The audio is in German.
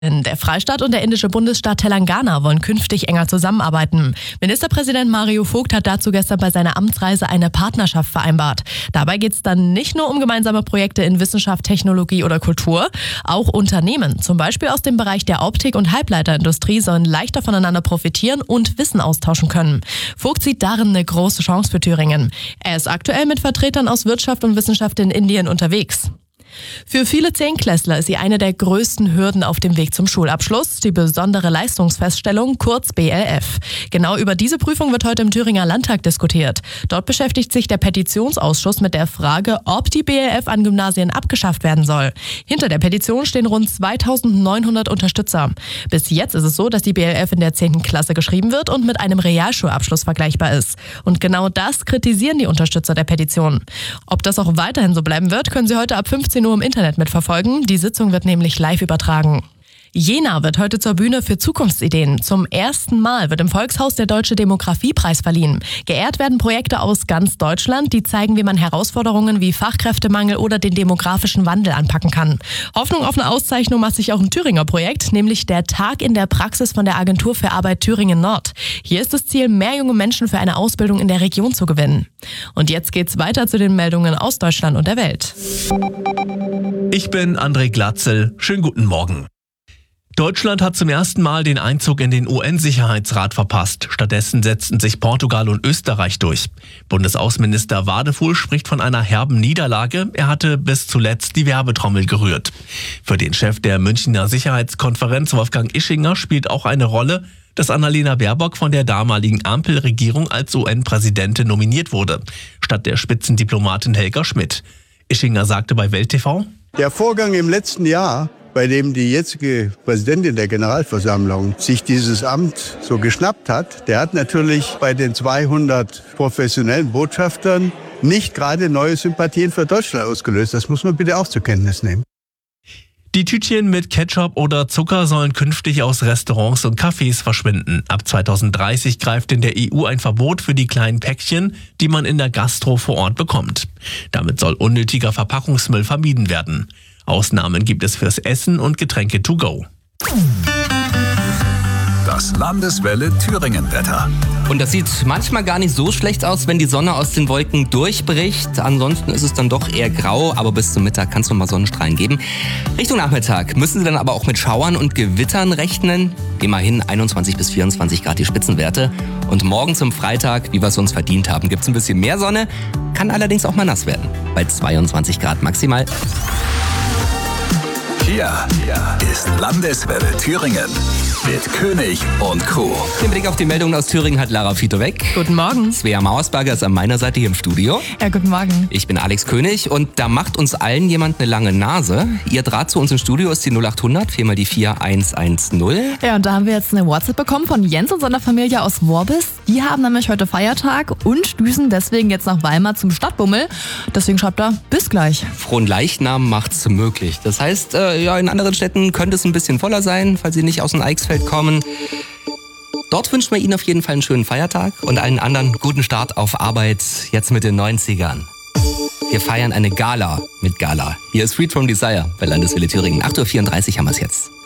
Der Freistaat und der indische Bundesstaat Telangana wollen künftig enger zusammenarbeiten. Ministerpräsident Mario Vogt hat dazu gestern bei seiner Amtsreise eine Partnerschaft vereinbart. Dabei geht es dann nicht nur um gemeinsame Projekte in Wissenschaft, Technologie oder Kultur. Auch Unternehmen, zum Beispiel aus dem Bereich der Optik- und Halbleiterindustrie, sollen leichter voneinander profitieren und Wissen austauschen können. Vogt sieht darin eine große Chance für Thüringen. Er ist aktuell mit Vertretern aus Wirtschaft und Wissenschaft in Indien unterwegs. Für viele Zehntklässler ist sie eine der größten Hürden auf dem Weg zum Schulabschluss, die besondere Leistungsfeststellung, kurz BLF. Genau über diese Prüfung wird heute im Thüringer Landtag diskutiert. Dort beschäftigt sich der Petitionsausschuss mit der Frage, ob die BLF an Gymnasien abgeschafft werden soll. Hinter der Petition stehen rund 2900 Unterstützer. Bis jetzt ist es so, dass die BLF in der 10. Klasse geschrieben wird und mit einem Realschulabschluss vergleichbar ist. Und genau das kritisieren die Unterstützer der Petition. Ob das auch weiterhin so bleiben wird, können Sie heute ab 15 Uhr im Internet mitverfolgen. Die Sitzung wird nämlich live übertragen. Jena wird heute zur Bühne für Zukunftsideen. Zum ersten Mal wird im Volkshaus der Deutsche Demografiepreis verliehen. Geehrt werden Projekte aus ganz Deutschland, die zeigen, wie man Herausforderungen wie Fachkräftemangel oder den demografischen Wandel anpacken kann. Hoffnung auf eine Auszeichnung macht sich auch ein Thüringer Projekt, nämlich der Tag in der Praxis von der Agentur für Arbeit Thüringen Nord. Hier ist das Ziel, mehr junge Menschen für eine Ausbildung in der Region zu gewinnen. Und jetzt geht's weiter zu den Meldungen aus Deutschland und der Welt. Ich bin André Glatzel. Schönen guten Morgen. Deutschland hat zum ersten Mal den Einzug in den UN-Sicherheitsrat verpasst. Stattdessen setzten sich Portugal und Österreich durch. Bundesaußenminister Wadefuhl spricht von einer herben Niederlage. Er hatte bis zuletzt die Werbetrommel gerührt. Für den Chef der Münchner Sicherheitskonferenz, Wolfgang Ischinger, spielt auch eine Rolle, dass Annalena Baerbock von der damaligen Ampelregierung als UN-Präsidentin nominiert wurde, statt der Spitzendiplomatin Helga Schmidt. Ischinger sagte bei Welt TV: Der Vorgang im letzten Jahr, bei dem die jetzige Präsidentin der Generalversammlung sich dieses Amt so geschnappt hat, der hat natürlich bei den 200 professionellen Botschaftern nicht gerade neue Sympathien für Deutschland ausgelöst. Das muss man bitte auch zur Kenntnis nehmen. Die Tütchen mit Ketchup oder Zucker sollen künftig aus Restaurants und Cafés verschwinden. Ab 2030 greift in der EU ein Verbot für die kleinen Päckchen, die man in der Gastro vor Ort bekommt. Damit soll unnötiger Verpackungsmüll vermieden werden. Ausnahmen gibt es fürs Essen und Getränke to go. Das Landeswelle Thüringen-Wetter. Und das sieht manchmal gar nicht so schlecht aus, wenn die Sonne aus den Wolken durchbricht. Ansonsten ist es dann doch eher grau, aber bis zum Mittag kann es noch mal Sonnenstrahlen geben. Richtung Nachmittag müssen Sie dann aber auch mit Schauern und Gewittern rechnen. Immerhin 21 bis 24 Grad die Spitzenwerte. Und morgen zum Freitag, wie wir es uns verdient haben, gibt es ein bisschen mehr Sonne. Kann allerdings auch mal nass werden. Bei 22 Grad maximal. Hier ist Landeswelle Thüringen mit König und Co. Den Blick auf die Meldungen aus Thüringen hat Lara Fietoweg. Guten Morgen. Svea Mauersberger ist an meiner Seite hier im Studio. Ja, guten Morgen. Ich bin Alex König und da macht uns allen jemand eine lange Nase. Ihr Draht zu uns im Studio ist die 0800 4 mal die 4110. Ja, und da haben wir jetzt eine WhatsApp bekommen von Jens und seiner Familie aus Worbis. Die haben nämlich heute Feiertag und düsen deswegen jetzt nach Weimar zum Stadtbummel. Deswegen schreibt er, bis gleich. Fronleichnam macht's möglich. Das heißt, in anderen Städten könnte es ein bisschen voller sein, falls Sie nicht aus dem Eichsfeld kommen. Dort wünschen wir Ihnen auf jeden Fall einen schönen Feiertag und allen anderen guten Start auf Arbeit jetzt mit den 90ern. Wir feiern eine Gala mit Gala. Hier ist Freed from Desire bei Landeswelle Thüringen. 8.34 Uhr haben wir es jetzt.